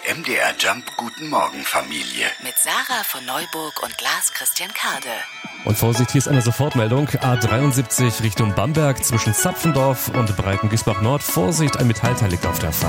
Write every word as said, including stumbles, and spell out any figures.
M D R Jump Guten Morgen Familie. Mit Sarah von Neuburg und Lars Christian Kade. Und Vorsicht, hier ist eine Sofortmeldung. A dreiundsiebzig Richtung Bamberg zwischen Zapfendorf und Breitengüßbach Nord. Vorsicht, ein Metallteil liegt auf der Fahrt.